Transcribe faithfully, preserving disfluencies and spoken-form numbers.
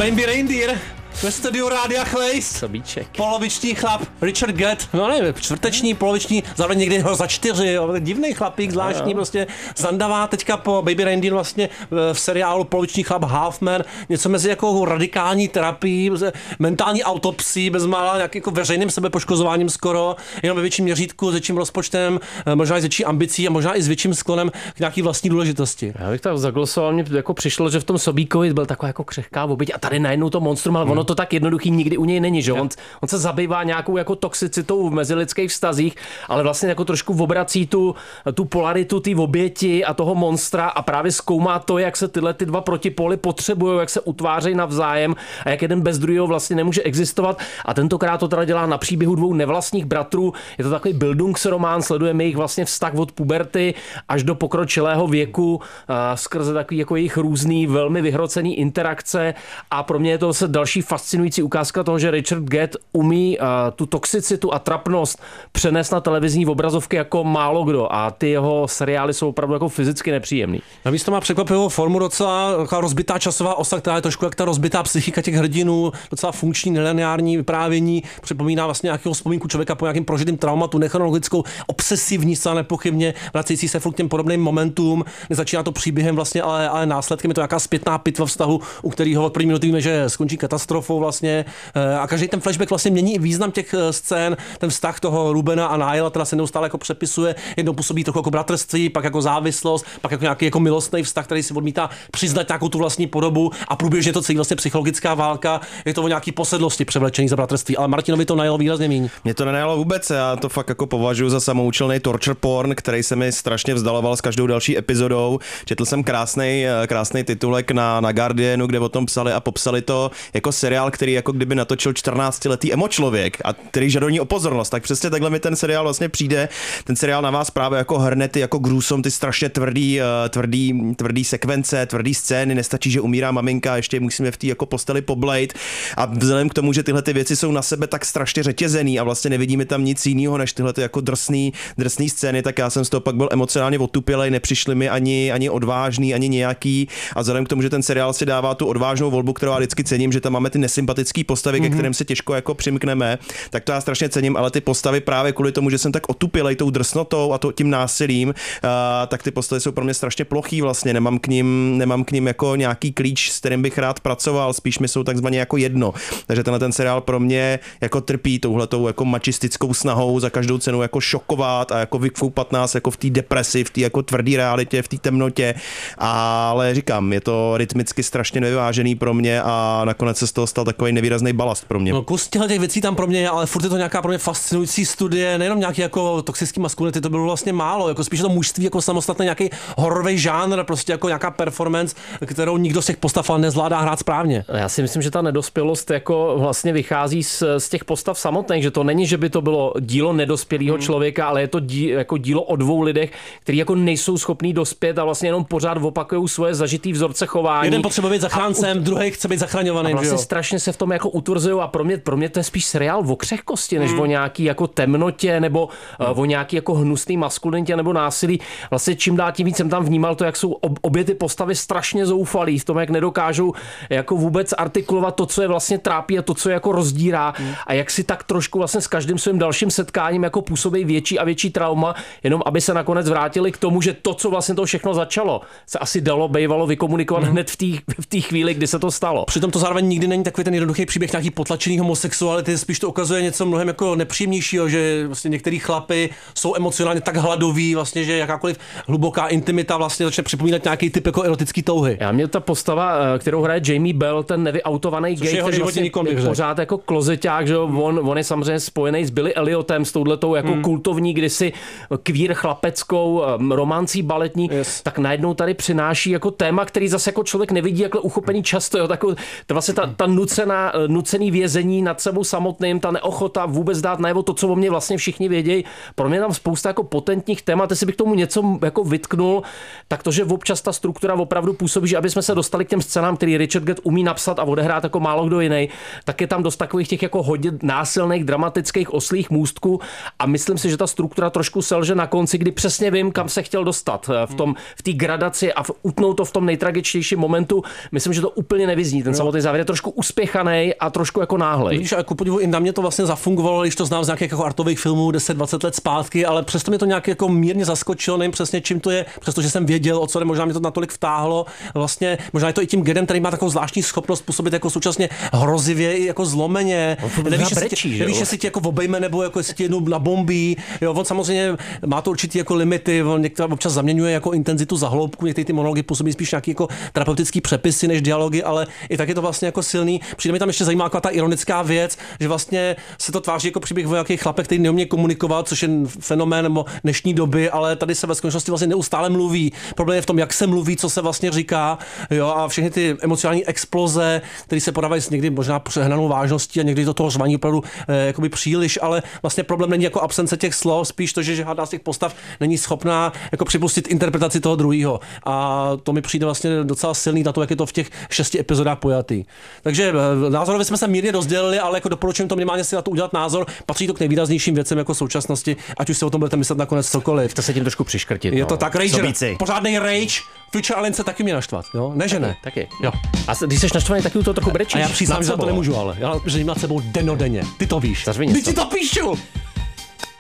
Baby Reindeer ve studiu Rádia Chlejst. Sobíček. Poloviční chlap Richard Gere, no nevím, čtvrteční, poloviční, zároveň někdy ho za čtyři, jo, divný chlapík, zvláštní, prostě zandavá teďka po Baby Reindeer vlastně v seriálu Poloviční chlap Halfman, něco mezi jako radikální terapií, mentální autopsí, bezmála nějak jako veřejným sebepoškozováním skoro, jenom ve větším měřítku, s větším rozpočtem, možná i s větší ambicí a možná i s větším sklonem k nějaký vlastní důležitosti. Já bych tak zaglosoval, mně jako přišlo, že v tom Sobíkovi byl taková jako křehká oběť a tady najednou to monstrum, ale ono to tak jednoduchý nikdy u něj není, že on, on se zabývá nějakou jako toxicitou v mezilidských vztazích, ale vlastně jako trošku obrací tu, tu polaritu té oběti a toho monstra a právě zkoumá to, jak se tyhle ty dva protipóly potřebují, jak se utvářejí navzájem a jak jeden bez druhého vlastně nemůže existovat. A tentokrát to teda dělá na příběhu dvou nevlastních bratrů. Je to takový bildungsromán, sledujeme jejich vlastně vztah od puberty až do pokročilého věku a skrze takový jako jejich různý velmi vyhrocený interakce a pro mě je to zase další fascinující ukázka toho, že Richard Gere umí uh, tu toxicitu a trapnost přenést na televizní obrazovky jako málo kdo a ty jeho seriály jsou opravdu jako fyzicky nepříjemný. Navíc to má překvapivou formu, docela rozbitá časová osa, která je trošku jak ta rozbitá psychika těch hrdinů, docela funkční, nelineární vyprávění, připomíná vlastně nějakého vzpomínku člověka po nějakým prožitým traumatu, nechronologickou, obsesivní, zcela nepochybně, vracející se furt k těm podobným momentům. Nezačíná to příběhem vlastně, ale, ale následkem je to nějaká zpětná pitva vztahu, u kterého od první minuty víme, že skončí katastrofou vlastně. A každý ten flashback vlastně mění i význam těch scén, ten vztah toho Rubena a Nile, teda se neustále jako přepisuje, jednou působí trochu jako bratrství, pak jako závislost, pak jako nějaký jako milostný vztah, který si odmítá přiznat nějakou tu vlastní podobu a průběžně to celý vlastně psychologická válka, je to o nějaký posedlosti převlečení za bratrství, ale Martinovi to najelo výrazně míň. Mě to nenajalo vůbec, já to fakt jako považuji za samoučelný torture porn, který se mi strašně vzdaloval s každou další epizodou. Četl jsem krásný krásný titulek na, na Guardianu, kde o tom psali a popsali to jako seriál, který jako kdyby natočil čtrnáctiletý emo člověk a který žádný o pozornost. Tak přesně takhle mi ten seriál vlastně přijde. Ten seriál na vás právě jako hrne ty jako grůsom, ty strašně tvrdý, tvrdý, tvrdý sekvence, tvrdý scény. Nestačí, že umírá maminka, ještě musíme v té jako posteli poblejt. A vzhledem k tomu, že tyhle ty věci jsou na sebe tak strašně řetězený a vlastně nevidíme tam nic jiného než tyhle ty jako drsný, drsný scény, tak já jsem z toho pak byl emocionálně otupělej, nepřišli mi ani, ani odvážný, ani nějaký. A vzhledem k tomu, že ten seriál si dává tu odvážnou volbu, kterou já vždycky cením, že tam máme ty nesympatické postavy, mm-hmm. ke kterým se těžko jako přimkneme, tak to já strašně cením, ale ty postavy právě kvůli tomu, že jsem tak otupělej tou drsnotou a to, tím násilím, uh, tak ty postavy jsou pro mě strašně plochý vlastně, nemám k nim, nemám k nim jako nějaký klíč, s kterým bych rád pracoval, spíš mi jsou takzvaně jako jedno. Takže tenhle ten seriál pro mě jako trpí touhletou jako machistickou snahou za každou cenu jako šokovat a jako vykoupat nás jako v té depresi, v té jako tvrdý realitě, v té temnotě, ale říkám, je to rytmicky strašně nevyvážený pro mě a nakonec se z toho stal takový nevýrazný balast pro mě. No, kus těchto těch věcí tam pro mě je, ale furt je to nějaká pro mě fascinující studie, nejenom nějaký jako toxický maskulinity, to bylo vlastně málo, jako spíš to mužství jako samostatný nějaký hororový žánr, prostě jako nějaká performance, kterou nikdo z těch postav ale nezvládá hrát správně. Já si myslím, že ta nedospělost jako vlastně vychází z, z těch postav samotných, že to není, že by to bylo dílo nedospělého hmm. člověka, ale je to dí, jako dílo o dvou lidech, kteří jako nejsou schopní dospět a vlastně jenom pořád opakují svoje zažitý vzorce chování. Jeden potřebuje být zachráncem, u... druhý chce být zachraňovaný. A vlastně strašně se v tom jako utvrzují a pro mě, pro mě to je spíš seriál o křehkosti, než mm. o nějaký jako temnotě nebo mm. uh, o nějaký jako hnusný maskulinitě nebo násilí. Vlastně čím dál tím víc jsem tam vnímal to, jak jsou ob, obě ty postavy strašně zoufalí v tom, jak nedokážou jako vůbec artikulovat to, co je vlastně trápí a to, co je jako rozdírá mm. a jak si tak trošku vlastně s každým svým dalším setkáním jako působí větší a větší trauma, jenom aby se nakonec vrátili k tomu, že to, co vlastně to všechno začalo, se asi dalo bývalo vykomunikovat mm. hned v té v té chvíli, kdy se to stalo. Přitom to zároveň nikdy není takový ten jednoduchý příběh nějaký potlačený homosexuality, spíš to ukazuje něco mnohem jako nepříjemnějšího, že vlastně některý chlapy jsou emocionálně tak hladoví, vlastně, že jakákoliv hluboká intimita vlastně začne připomínat nějaký typ jako erotický touhy. Já mě ta postava, kterou hraje Jamie Bell, ten nevyautovaný gay, který vlastně je pořád jako klozeťák, že on, on je samozřejmě spojený s Billy Elliotem, s touhletou jako hmm. kultovní, kdysi queer chlapeckou romancí baletní, yes. tak najednou tady přináší jako téma, který zase jako člověk nevidí jako uchopený často, jo, takovou, to vlastně ta, ta nucená, nucený vězení nad sebou samotným, ta neochota vůbec dát najevo to, co o mě vlastně všichni vědějí. Pro mě tam spousta jako potentních témat, jestli bych tomu něco jako vytknul, tak to, že občas ta struktura opravdu působí, že aby jsme se dostali k těm scénám, který Richard Gere umí napsat a odehrát jako málo kdo jiný, tak je tam dost takových těch jako hodně násilných, dramatických oslých můstků a myslím si, že ta struktura trošku selže na konci, kdy přesně vím, kam se chtěl dostat v tom, v té gradaci a v, utnout to v tom nejtragičtějším momentu. Myslím, že to úplně nevyzní. Ten samotný závěr je trošku uspěchaný a trošku jako náhlej. Víš, jako podivu i na mě to vlastně zafungovalo, když to znám z nějakých jako artových filmů deset dvacet let zpátky, ale přesto mě to nějak jako mírně zaskočilo, nevím přesně čím to je, přestože jsem věděl, o co jde, možná mě to natolik vtáhlo. Vlastně možná je to i tím Gerem, který má takovou zvláštní schopnost působit jako současně hrozivě i jako zlomeně. Nevíš, brečí, nevíš, jestli ti jako obejme nebo jako jestli ti jednou nabombí. Jo, on samozřejmě má to určitý jako limity, on některá občas zaměňuje jako intenzitu za hloubku, některé ty monology působí spíš nějaký jako terapeutický přepisy než dialogy, ale i tak je to vlastně jako silný. Přijde mi tam ještě zajímavá ta ironická věc, že vlastně se to tváří jako příběh o nějakých chlapech, který neumí komunikovat, což je fenomén nebo dnešní doby, ale tady se ve skutečnosti vlastně neustále mluví. Problém je v tom, jak se mluví, co se vlastně říká, jo, a všechny ty emocionální exploze, které se podávají s někdy možná přehnanou vážností a někdy to toho řvaní opravdu eh, jakoby příliš, ale vlastně problém není jako absence těch slov, spíš to, že žádná z těch postav není schopná jako připustit interpretaci toho druhého. A to mi přijde vlastně docela silný na to, jak je to v těch šesti epizodách pojatý. Takže eh, názorově jsme se mírně rozdělili, ale jako doporučuji to minimálně si na to udělat názor. Patří to k nejvýraznějším věcem jako současnosti, ať už si o tom budete myslet nakonec cokoliv. To se tím trošku přiškrtit. Je no. to tak, Rage, Sobíci. pořádnej rage. Future Alien se taky mě naštvat, jo? Ne, že ne. Taky. Jo. A když jsi naštvaný, taky u toho trochu brečíš. A já přiznám, nad že za to sebou. nemůžu, ale já že jim nad sebou denodenně. Ty to víš. Zařvi něco. Ty ti to píšu!